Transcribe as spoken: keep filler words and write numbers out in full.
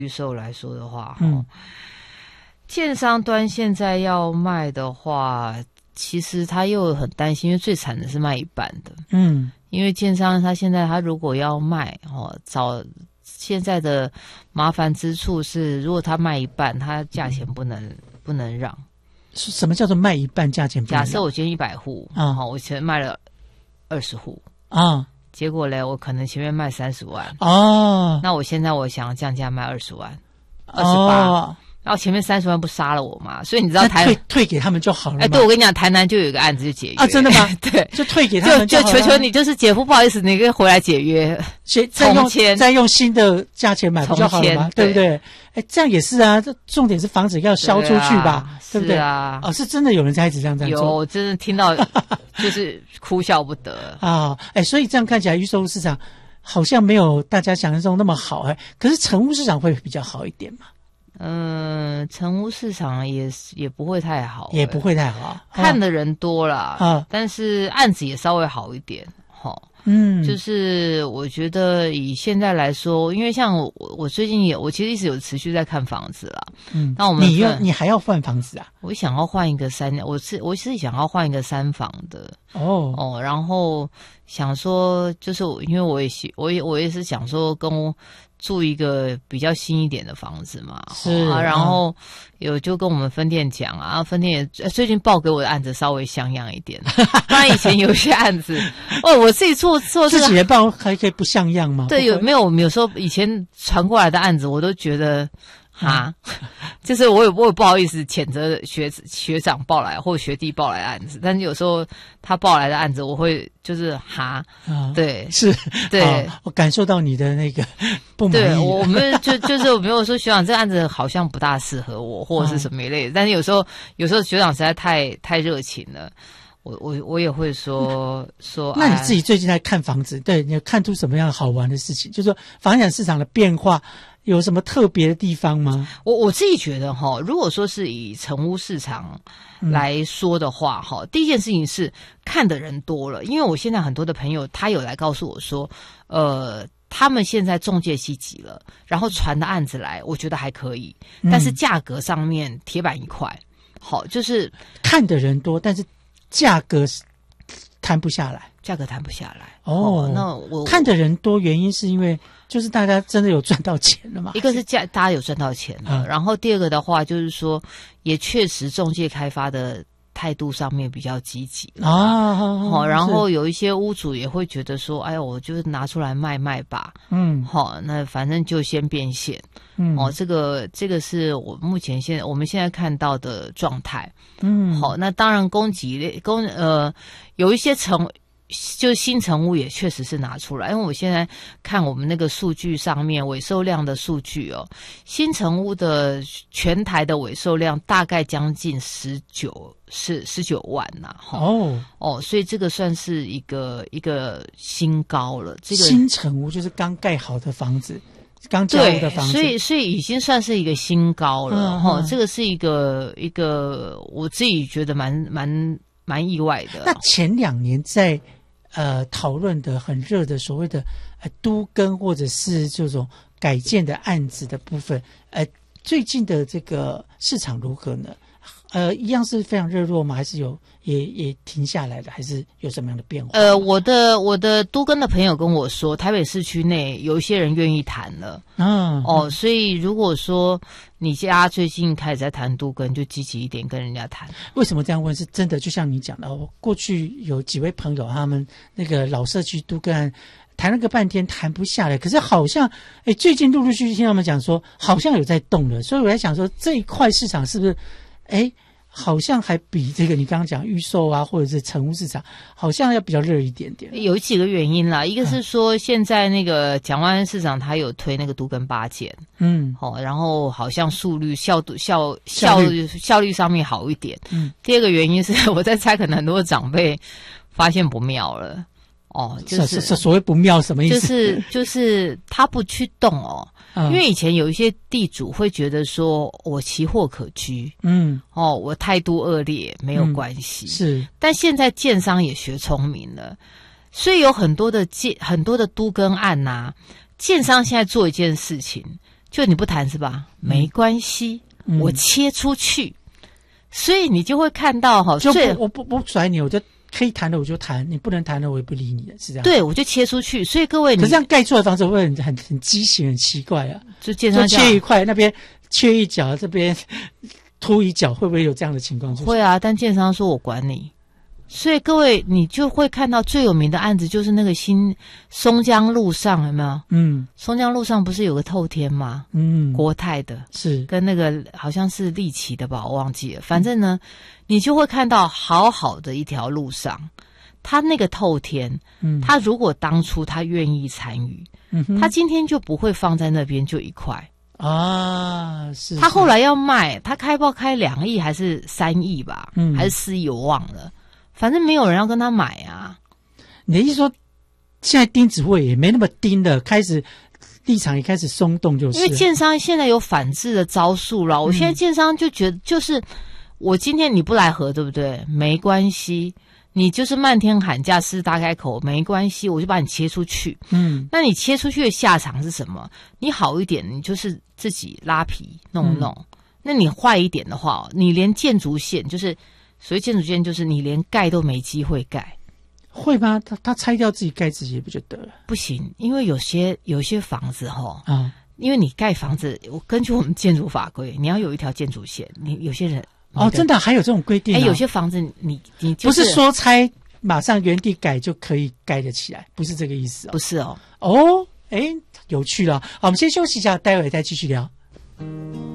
预售来说的话， 嗯， 建商端现在要卖的话，其实他又很担心，因为最惨的是卖一半的， 嗯， 因为建商他现在他如果要卖哦，找现在的麻烦之处是，如果他卖一半，他价钱不能不能让。 什么叫做卖一半价钱不能让？ 假设我今天一百户啊，好，我前卖了二十户啊， 结果嘞，我可能前面卖三十万哦， 那我现在我想要降价卖二十万，二十八。然后前面三十万不杀了我嘛，所以你知道台退退给他们就好了嘛。 哎，对，我跟你讲，台南就有一个案子就解约啊，真的吗？ 对， 就退给他们就就好了， 就求求你，就是姐夫，不好意思，你可以回来解约， 再用签再用新的价钱买不就好了吗？对不对？哎，这样也是啊，这重点是房子要销出去吧，对不对？ 啊， 哦，是真的有人在一直这样这样做， 有，我真的听到就是哭笑不得啊！哎，所以这样看起来，预售市场好像没有大家想象中那么好，哎，可是成屋市场会比较好一点嘛？ 嗯，成屋市场也也不会太好， 也不会太好， 看的人多啦， 啊， 但是案子也稍微好一点，哈。 嗯， 就是我觉得以现在来说，因为像我我最近也我其实一直有持续在看房子啦， 嗯， 那我们你要你还要换房子啊？ 我想要换一个三，我是我是想要换一个三房的哦哦，然后想说就是因为我也喜我也我也是想说跟我住一个比较新一点的房子嘛， 是啊，然后有就跟我们分店讲啊，分店也最近报给我的案子稍微像样一点，不然以前有些案子，哦，我自己做做这个自己的报还可以不像样吗？ 对，有没有？我们有时候以前传过来的案子，我都觉得。哈，就是我也我也不好意思谴责学学长报来或学弟报来的案子，但是有时候他报来的案子，我会就是哈， 啊， 对， 是， 对、 啊，我感受到你的那个不满意。 对，我们就就是我没有说学长这个案子好像不大适合我，或者是什么一类的，啊、但是有时候有时候学长实在太太热情了。我我我也会说说， 那你自己最近在看房子，对，你有看出什么样好玩的事情？就是说房产市场的变化有什么特别的地方吗？ 我我自己觉得哈，如果说是以成屋市场来说的话，哈、嗯，第一件事情是看的人多了，因为我现在很多的朋友他有来告诉我说，呃。他们现在中介稀集了，然后传的案子来，我觉得还可以，但是价格上面铁板一块，好，就是看的人多，但是价格谈不下来， 价格谈不下来。 哦， 哦那我看的人多，原因是因为就是大家真的有赚到钱了嘛？ 一个是价大家有赚到钱了，嗯、然后第二个的话就是说，也确实中介开发的。态度上面比较积极啊， 好，然后有一些屋主也会觉得说，哎呦，我就拿出来卖卖吧， 嗯， 好，那反正就先变现， 嗯， 哦，这个这个是我目前现在我们现在看到的状态， 嗯， 好，那当然供给类供呃有一些成。就新成屋也确实是拿出来，因为我现在看我们那个数据上面尾售量的数据哦，新成屋的全台的尾售量大概将近十九是十九万呐、啊， 哦哦，所以这个算是一个一个新高了。这个新成屋就是刚盖好的房子，刚交屋的房子， 所以所以已经算是一个新高了哈、 嗯嗯。 这个是一个一个我自己觉得蛮蛮蛮意外的。 那前两年在。呃，讨论的很热的所谓的呃都更或者是这种改建的案子的部分，呃，最近的这个市场如何呢？呃，一样是非常热络吗？还是有也也停下来了？还是有什么样的变化？ 呃，我的我的都更的朋友跟我说，台北市区内有一些人愿意谈了， 嗯， 哦，所以如果说你家最近开始在谈都更，就积极一点跟人家谈。 为什么这样问？是真的，就像你讲的，我过去有几位朋友，他们那个老社区都更案谈了个半天谈不下来，可是好像哎，最近陆陆续续听他们讲说，好像有在动了，所以我在想说这一块市场是不是哎？好像还比这个你刚刚讲预售啊，或者是成屋市场，好像要比较热一点点。 有几个原因啦，一个是说现在那个蒋万安市长他有推那个都更八减， 嗯， 好、哦，然后好像速率效度效效率效率上面好一点。 嗯， 第二个原因是我在猜，可能很多长辈发现不妙了。哦，就是是所谓不妙什么意思？ 就是就是他不去动哦。 嗯、 因为以前有一些地主会觉得说我奇货可居， 嗯， 哦，我态度恶劣没有关系、 嗯，是， 但现在建商也学聪明了，所以有很多的建很多的都更案呐、啊，建商现在做一件事情， 就你不谈是吧？没关系， 嗯、 我切出去，所以你就会看到哈， 就不我不不甩你，我就可以谈的我就谈，你不能谈的我也不理你的，是这样。 对，我就切出去。所以各位， 可是这样盖错的房子会很很很畸形，很奇怪啊。 就建商就切一块，那边切一角，这边凸一角，会不会有这样的情况出现？ 会啊，但建商说我管你。所以各位，你就会看到最有名的案子就是那个新松江路上，有没有？ 嗯， 松江路上不是有个透天吗？ 嗯， 国泰的， 是跟那个好像是利奇的吧，我忘记了。反正呢，你就会看到好好的一条路上，他那个透天，嗯，他如果当初他愿意参与，嗯哼，他今天就不会放在那边就一块。 啊，是他后来要卖，他开报开两亿还是三亿吧，嗯，还是四亿，我忘了。反正没有人要跟他买啊。 你的意思说，现在钉子户也没那么钉的，开始立场也开始松动，就是因为建商现在有反制的招数了。我现在建商就觉得，就是我今天你不来合，对不对？没关系，你就是漫天喊价，狮子大开口，没关系，我就把你切出去。嗯，那你切出去的下场是什么？你好一点，你就是自己拉皮弄弄；嗯、那你坏一点的话，你连建筑线就是。所以建筑线就是你连盖都没机会盖， 会吗？他他拆掉自己盖自己不就得了？ 不行，因为有些有些房子哈啊，因为你盖房子，我根据我们建筑法规，你要有一条建筑线。你有些人哦，真的还有这种规定、啊？ 哎，有些房子你你、就是、 不是说拆马上原地改就可以盖得起来，不是这个意思哦。 不是哦。 哦，哎，有趣了。好，我们先休息一下，待会再继续聊。